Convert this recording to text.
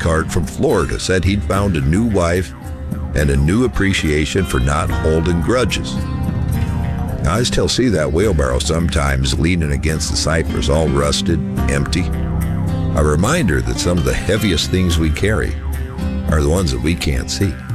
postcard from Florida said he'd found a new wife and a new appreciation for not holding grudges. I still see that wheelbarrow sometimes leaning against the cypress, all rusted, empty. A reminder that some of the heaviest things we carry are the ones that we can't see.